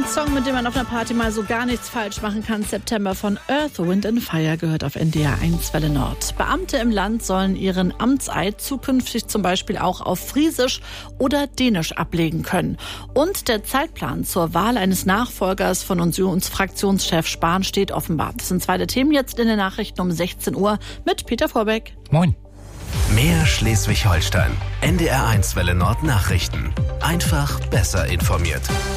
Ein Song, mit dem man auf einer Party mal so gar nichts falsch machen kann. September von Earth, Wind and Fire gehört auf NDR 1 Welle Nord. Beamte im Land sollen ihren Amtseid zukünftig zum Beispiel auch auf Friesisch oder Dänisch ablegen können. Und der Zeitplan zur Wahl eines Nachfolgers von Unionsfraktionschef Spahn steht offenbar. Das sind zwei der Themen jetzt in den Nachrichten um 16 Uhr mit Peter Vorbeck. Moin. Mehr Schleswig-Holstein. NDR 1 Welle Nord Nachrichten. Einfach besser informiert.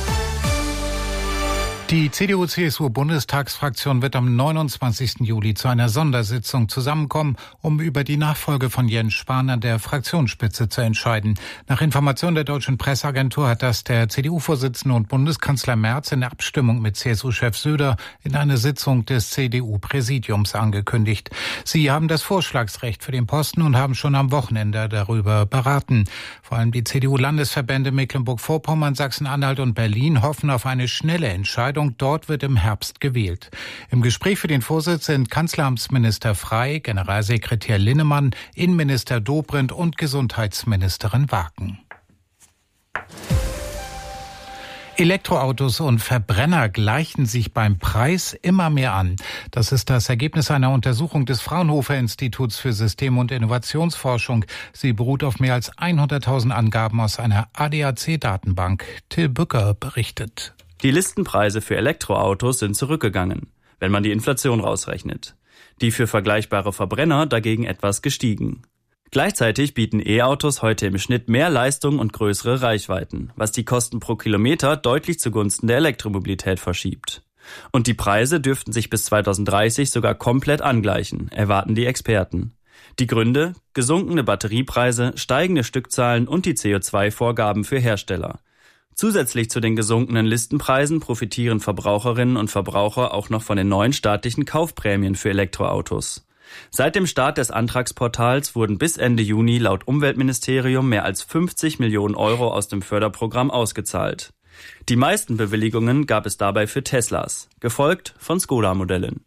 Die CDU-CSU-Bundestagsfraktion wird am 29. Juli zu einer Sondersitzung zusammenkommen, um über die Nachfolge von Jens Spahn an der Fraktionsspitze zu entscheiden. Nach Information der Deutschen Presseagentur hat das der CDU-Vorsitzende und Bundeskanzler Merz in Abstimmung mit CSU-Chef Söder in einer Sitzung des CDU-Präsidiums angekündigt. Sie haben das Vorschlagsrecht für den Posten und haben schon am Wochenende darüber beraten. Vor allem die CDU-Landesverbände Mecklenburg-Vorpommern, Sachsen-Anhalt und Berlin hoffen auf eine schnelle Entscheidung. Dort wird im Herbst gewählt. Im Gespräch für den Vorsitz sind Kanzleramtsminister Frey, Generalsekretär Linnemann, Innenminister Dobrindt und Gesundheitsministerin Waken. Elektroautos und Verbrenner gleichen sich beim Preis immer mehr an. Das ist das Ergebnis einer Untersuchung des Fraunhofer-Instituts für System- und Innovationsforschung. Sie beruht auf mehr als 100.000 Angaben aus einer ADAC-Datenbank. Till Bücker berichtet. Die Listenpreise für Elektroautos sind zurückgegangen, wenn man die Inflation rausrechnet. Die für vergleichbare Verbrenner dagegen etwas gestiegen. Gleichzeitig bieten E-Autos heute im Schnitt mehr Leistung und größere Reichweiten, was die Kosten pro Kilometer deutlich zugunsten der Elektromobilität verschiebt. Und die Preise dürften sich bis 2030 sogar komplett angleichen, erwarten die Experten. Die Gründe: gesunkene Batteriepreise, steigende Stückzahlen und die CO2-Vorgaben für Hersteller. Zusätzlich zu den gesunkenen Listenpreisen profitieren Verbraucherinnen und Verbraucher auch noch von den neuen staatlichen Kaufprämien für Elektroautos. Seit dem Start des Antragsportals wurden bis Ende Juni laut Umweltministerium mehr als 50 Millionen Euro aus dem Förderprogramm ausgezahlt. Die meisten Bewilligungen gab es dabei für Teslas, gefolgt von Skoda-Modellen.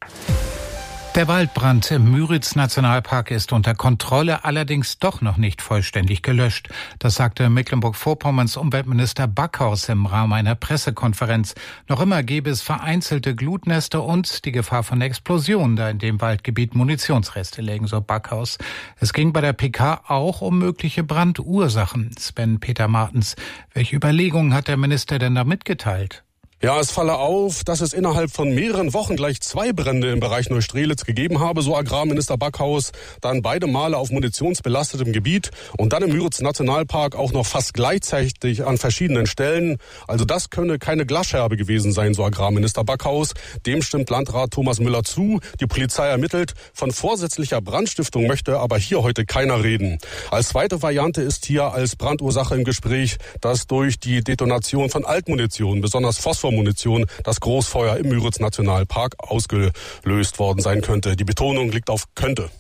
Der Waldbrand im Müritz-Nationalpark ist unter Kontrolle, allerdings doch noch nicht vollständig gelöscht. Das sagte Mecklenburg-Vorpommerns Umweltminister Backhaus im Rahmen einer Pressekonferenz. Noch immer gäbe es vereinzelte Glutnester und die Gefahr von Explosionen, da in dem Waldgebiet Munitionsreste lägen, so Backhaus. Es ging bei der PK auch um mögliche Brandursachen. Sven-Peter Martens, welche Überlegungen hat der Minister denn da mitgeteilt? Ja, es falle auf, dass es innerhalb von mehreren Wochen gleich 2 Brände im Bereich Neustrelitz gegeben habe, so Agrarminister Backhaus. Dann beide Male auf munitionsbelastetem Gebiet und dann im Müritz-Nationalpark auch noch fast gleichzeitig an verschiedenen Stellen. Also das könne keine Glasscherbe gewesen sein, so Agrarminister Backhaus. Dem stimmt Landrat Thomas Müller zu. Die Polizei ermittelt. Von vorsätzlicher Brandstiftung möchte aber hier heute keiner reden. Als zweite Variante ist hier als Brandursache im Gespräch, dass durch die Detonation von Altmunition, besonders Phosphormunition, das Großfeuer im Müritz-Nationalpark ausgelöst worden sein könnte. Die Betonung liegt auf könnte.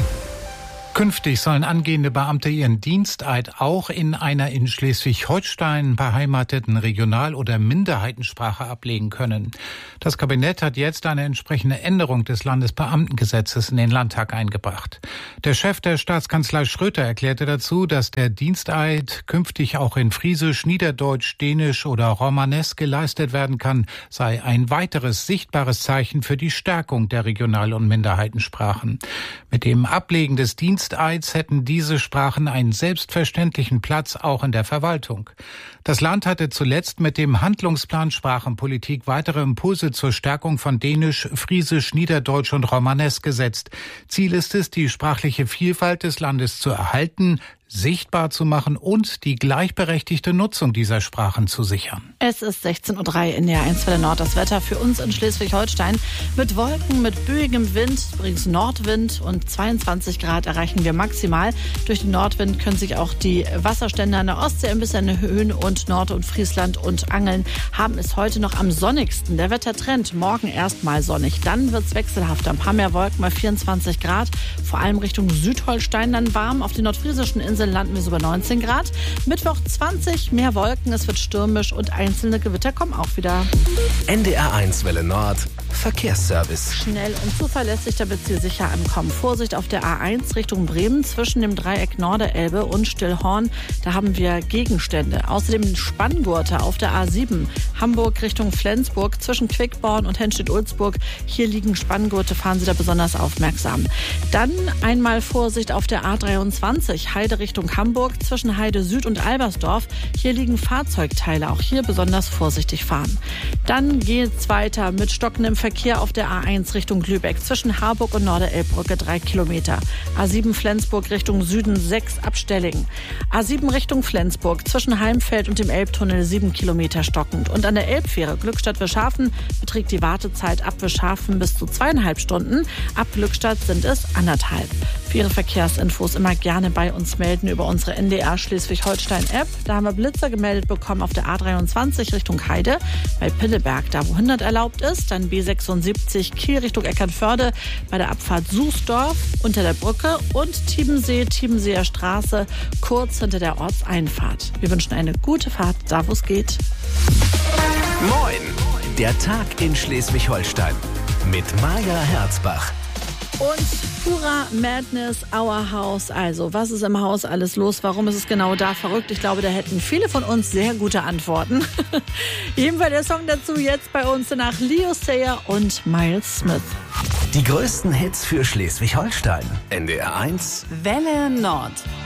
Künftig sollen angehende Beamte ihren Diensteid auch in einer in Schleswig-Holstein beheimateten Regional- oder Minderheitensprache ablegen können. Das Kabinett hat jetzt eine entsprechende Änderung des Landesbeamtengesetzes in den Landtag eingebracht. Der Chef der Staatskanzlei Schröter erklärte dazu, dass der Diensteid künftig auch in Friesisch, Niederdeutsch, Dänisch oder Romanes geleistet werden kann, sei ein weiteres sichtbares Zeichen für die Stärkung der Regional- und Minderheitensprachen. Mit dem Ablegen des Diensteids hätten diese Sprachen einen selbstverständlichen Platz auch in der Verwaltung. Das Land hatte zuletzt mit dem Handlungsplan Sprachenpolitik weitere Impulse zur Stärkung von Dänisch, Friesisch, Niederdeutsch und Romanes gesetzt. Ziel ist es, die sprachliche Vielfalt des Landes zu erhalten, sichtbar zu machen und die gleichberechtigte Nutzung dieser Sprachen zu sichern. Es ist 16:03 Uhr in der 1 Welle Nord. Das Wetter für uns in Schleswig-Holstein mit Wolken, mit böigem Wind, übrigens Nordwind und 22 Grad erreichen wir maximal. Durch den Nordwind können sich auch die Wasserstände an der Ostsee ein bisschen erhöhen und Nord- und Friesland und Angeln haben es heute noch am sonnigsten. Der Wettertrend, morgen erstmal sonnig, dann wird es wechselhaft. Ein paar mehr Wolken bei 24 Grad, vor allem Richtung Südholstein dann warm. Auf den nordfriesischen Inseln landen wir so bei 19 Grad. Mittwoch 20, mehr Wolken, es wird stürmisch und einzelne Gewitter kommen auch wieder. NDR 1 Welle Nord, Verkehrsservice. Schnell und zuverlässig, damit Sie sicher ankommen. Vorsicht auf der A1 Richtung Bremen zwischen dem Dreieck Norderelbe und Stillhorn. Da haben wir Gegenstände. Außerdem Spanngurte auf der A7 Hamburg Richtung Flensburg zwischen Quickborn und Henstedt-Ulzburg. Hier liegen Spanngurte, fahren Sie da besonders aufmerksam. Dann einmal Vorsicht auf der A23 Heide Richtung Hamburg zwischen Heide Süd und Albersdorf. Hier liegen Fahrzeugteile, auch hier besonders vorsichtig fahren. Dann geht's weiter mit stockendem Verkehr auf der A1 Richtung Lübeck zwischen Harburg und Norderelbbrücke 3 Kilometer. A7 Flensburg Richtung Süden 6 Abstellingen. A7 Richtung Flensburg zwischen Heimfeld und dem Elbtunnel 7 Kilometer stockend. Und an der Elbfähre Glückstadt-Wischhafen beträgt die Wartezeit ab Wischhafen bis zu 2,5 Stunden. Ab Glückstadt sind es 1,5. Für Ihre Verkehrsinfos immer gerne bei uns melden über unsere NDR Schleswig-Holstein-App. Da haben wir Blitzer gemeldet bekommen auf der A23 Richtung Heide, bei Pilleberg, da wo 100 erlaubt ist. Dann B76 Kiel Richtung Eckernförde bei der Abfahrt Sußdorf unter der Brücke und Tiebenseer Straße kurz hinter der Ortseinfahrt. Wir wünschen eine gute Fahrt, da wo es geht. Moin! Der Tag in Schleswig-Holstein mit Maja Herzbach. Und purer Madness, Our House. Also, was ist im Haus alles los? Warum ist es genau da verrückt? Ich glaube, da hätten viele von uns sehr gute Antworten. Jedenfalls der Song dazu jetzt bei uns nach Leo Sayer und Miles Smith. Die größten Hits für Schleswig-Holstein. NDR 1 Welle Nord.